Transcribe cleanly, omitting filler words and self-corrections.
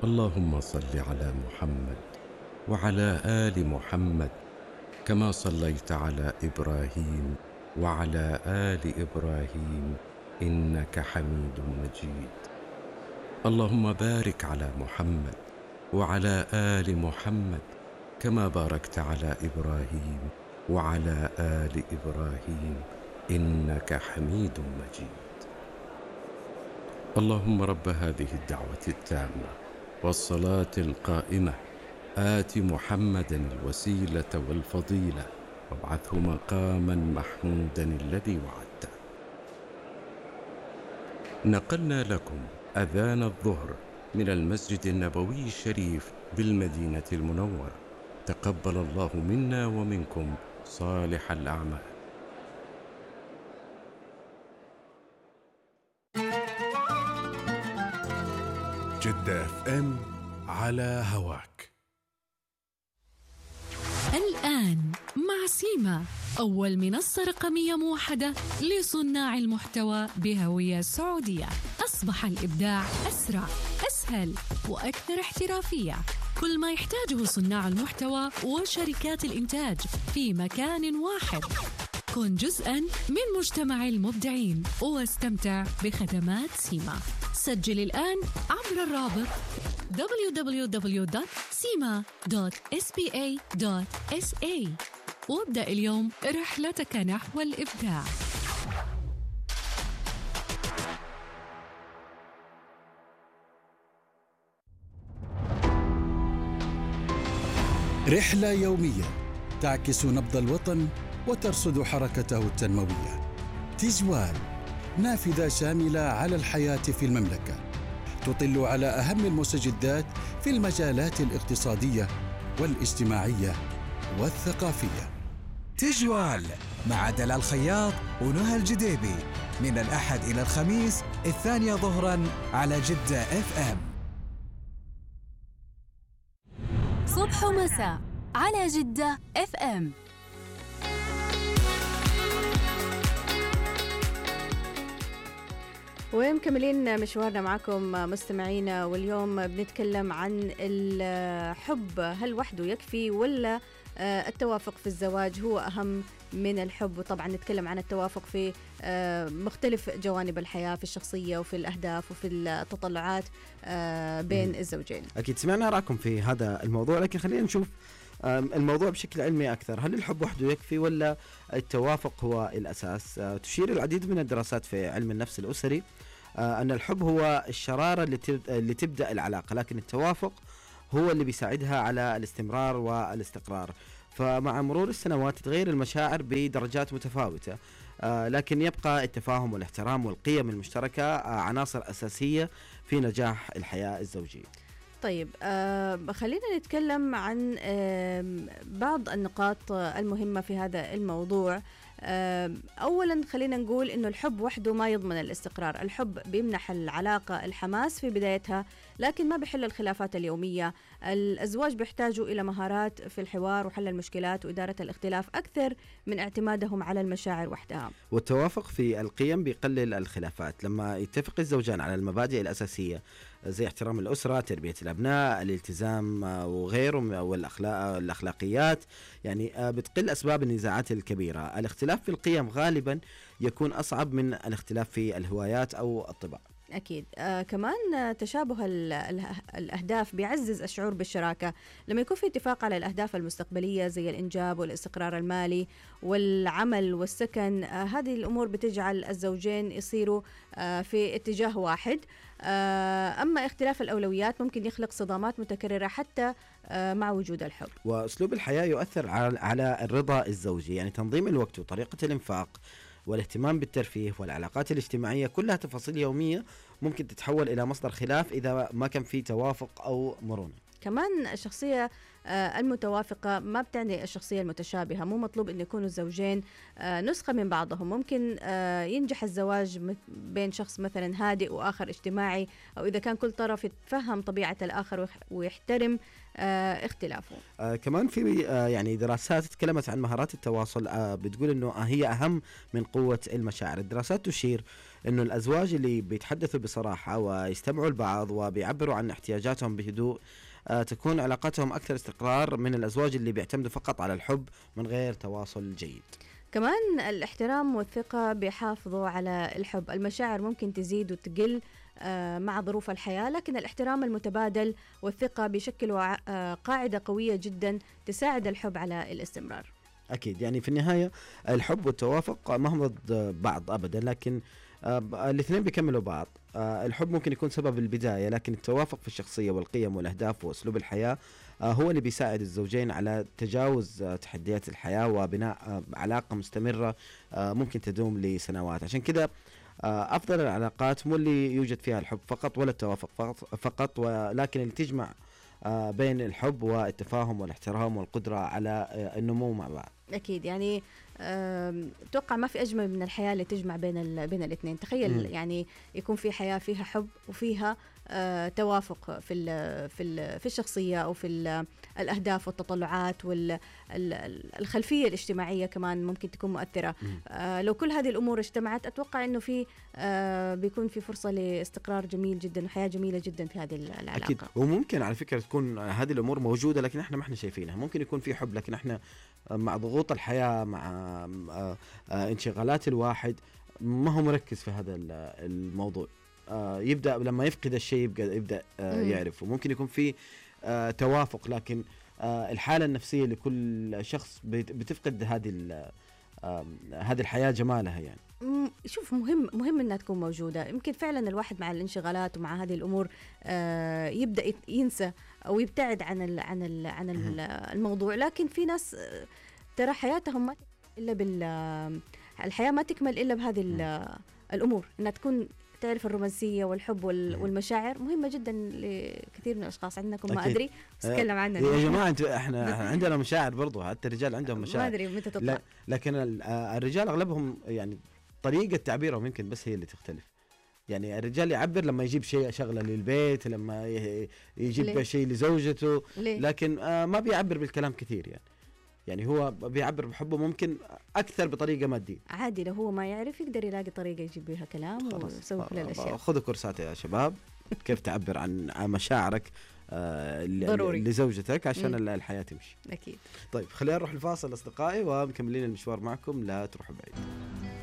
اللهم صل على محمد وعلى آل محمد كما صليت على إبراهيم وعلى آل إبراهيم إنك حميد مجيد. اللهم بارك على محمد وعلى آل محمد كما باركت على إبراهيم وعلى آل إبراهيم إنك حميد مجيد. اللهم رب هذه الدعوة التامة والصلاة القائمة آت محمدا الوسيلة والفضيلة وابعثه مقاما محمودا الذي وعدته. نقلنا لكم أذان الظهر من المسجد النبوي الشريف بالمدينة المنورة. تقبل الله منا ومنكم صالح الأعمال. جدة FM على هواك. الآن مع سيما، أول منصة رقمية موحدة لصناع المحتوى بهوية سعودية. أصبح الإبداع أسرع، أسهل وأكثر احترافية. كل ما يحتاجه صناع المحتوى وشركات الإنتاج في مكان واحد. كن جزءاً من مجتمع المبدعين واستمتع بخدمات سيما. سجل الآن عبر الرابط www.sima.spa.sa وابدأ اليوم رحلتك نحو الإبداع. رحلة يومية تعكس نبض الوطن وترصد حركته التنموية. تجوال، نافذة شاملة على الحياة في المملكة، تطل على أهم المستجدات في المجالات الاقتصادية والاجتماعية والثقافية. تجوال مع دلال الخياط ونهى الجديبي من الأحد إلى الخميس 2 ظهراً على جدة FM. صبح ومساء على جدة FM. ومكملين مشوارنا معكم مستمعينا، واليوم بنتكلم عن الحب، هل وحده يكفي ولا التوافق في الزواج هو أهم من الحب؟ وطبعا نتكلم عن التوافق في مختلف جوانب الحياة، في الشخصية وفي الأهداف وفي التطلعات بين الزوجين. أكيد سمعنا رأيكم في هذا الموضوع، لكن خلينا نشوف الموضوع بشكل علمي أكثر. هل الحب وحده يكفي ولا التوافق هو الأساس؟ تشير العديد من الدراسات في علم النفس الأسري أن الحب هو الشرارة اللي تبدأ العلاقة، لكن التوافق هو اللي بيساعدها على الاستمرار والاستقرار. فمع مرور السنوات تتغير المشاعر بدرجات متفاوتة، لكن يبقى التفاهم والاحترام والقيم المشتركة عناصر أساسية في نجاح الحياة الزوجية. طيب خلينا نتكلم عن بعض النقاط المهمة في هذا الموضوع. أولا خلينا نقول إنه الحب وحده ما يضمن الاستقرار. الحب بيمنح العلاقة الحماس في بدايتها، لكن ما بيحل الخلافات اليومية. الأزواج بيحتاجوا إلى مهارات في الحوار وحل المشكلات وإدارة الاختلاف أكثر من اعتمادهم على المشاعر وحدها. والتوافق في القيم بيقلل الخلافات. لما يتفق الزوجان على المبادئ الأساسية زي احترام الأسرة، تربية الأبناء، الالتزام وغيره والأخلاقيات، يعني بتقل أسباب النزاعات الكبيرة. الاختلاف في القيم غالبا يكون أصعب من الاختلاف في الهوايات أو الطباع. أكيد. كمان تشابه الأهداف بيعزز الشعور بالشراكة. لما يكون في اتفاق على الأهداف المستقبلية زي الإنجاب والاستقرار المالي والعمل والسكن، هذه الأمور بتجعل الزوجين يصيروا في اتجاه واحد. أما اختلاف الأولويات ممكن يخلق صدامات متكررة حتى مع وجود الحب. وأسلوب الحياة يؤثر على الرضا الزوجي، يعني تنظيم الوقت وطريقة الإنفاق والاهتمام بالترفيه والعلاقات الاجتماعية كلها تفاصيل يومية ممكن تتحول إلى مصدر خلاف إذا ما كان في توافق أو مرونة. كمان الشخصية المتوافقة ما بتعني الشخصية المتشابهة. مو مطلوب أن يكونوا الزوجين نسخة من بعضهم. ممكن ينجح الزواج بين شخص مثلا هادئ وآخر اجتماعي، أو إذا كان كل طرف يتفهم طبيعة الآخر ويحترم اختلافه. كمان في يعني دراسات تكلمت عن مهارات التواصل، بتقول أنه هي أهم من قوة المشاعر. الدراسات تشير إنه الأزواج اللي بيتحدثوا بصراحة ويستمعوا البعض وبيعبروا عن احتياجاتهم بهدوء تكون علاقتهم أكثر استقرار من الأزواج اللي بيعتمدوا فقط على الحب من غير تواصل جيد. كمان الاحترام والثقة بيحافظوا على الحب. المشاعر ممكن تزيد وتقل مع ظروف الحياة، لكن الاحترام المتبادل والثقة بيشكلوا قاعدة قوية جدا تساعد الحب على الاستمرار. أكيد، يعني في النهاية الحب والتوافق ما هم ضد بعض أبدا، لكن الاثنين بيكملوا بعض. الحب ممكن يكون سبب البداية، لكن التوافق في الشخصية والقيم والأهداف وأسلوب الحياة هو اللي بيساعد الزوجين على تجاوز تحديات الحياة وبناء علاقة مستمرة ممكن تدوم لسنوات. عشان كده أفضل العلاقات مو اللي يوجد فيها الحب فقط ولا التوافق فقط، ولكن اللي تجمع بين الحب والتفاهم والاحترام والقدرة على النمو مع بعض. أكيد، يعني أتوقع ما في أجمل من الحياة اللي تجمع بين الاثنين. تخيل يعني يكون في حياة فيها حب وفيها توافق في الشخصية أو في الأهداف والتطلعات والخلفية الاجتماعية كمان ممكن تكون مؤثرة. لو كل هذه الأمور اجتمعت أتوقع إنه في بيكون في فرصة لاستقرار جميل جدا وحياة جميلة جدا في هذه العلاقة. أكيد، وممكن على فكرة تكون هذه الأمور موجودة لكن إحنا ما إحنا شايفينها. ممكن يكون في حب لكن إحنا مع ضغوط الحياة مع انشغالات الواحد ما هو مركز في هذا الموضوع. يبدأ لما يفقد الشيء يبدأ يعرف. وممكن يكون في توافق لكن الحالة النفسية لكل شخص بتفقد هذه الحياة جمالها. يعني شوف، مهم انها تكون موجودة. يمكن فعلا الواحد مع الانشغالات ومع هذه الامور يبدأ ينسى او يبتعد عن الموضوع، لكن في ناس ترى حياتهم ما الا الحياة ما تكمل الا بهذه الامور، انها تكون تعرف الرومانسية والحب والمشاعر مهمة جدا لكثير من الأشخاص. عندكم ما أدري بس أتكلم عنها يا جماعة. إحنا عندنا مشاعر برضو، حتى الرجال عندهم مشاعر ما أدري متى تطلع. لكن الرجال أغلبهم يعني طريقة تعبيرهم يمكن بس هي اللي تختلف. يعني الرجال يعبر لما يجيب شغلة للبيت، لما يجيب شيء لزوجته، لكن ما بيعبر بالكلام كثير. يعني هو بيعبر بحبه ممكن أكثر بطريقة مادية. عادي، لو هو ما يعرف يقدر يلاقي طريقة يجيب بها كلام ويسوي كل الأشياء. خذوا كورسات يا شباب كيف تعبر عن مشاعرك لزوجتك عشان الحياة تمشي. أكيد. طيب خلينا نروح الفاصل أصدقائي ومكملين المشوار معكم، لا تروحوا بعيد.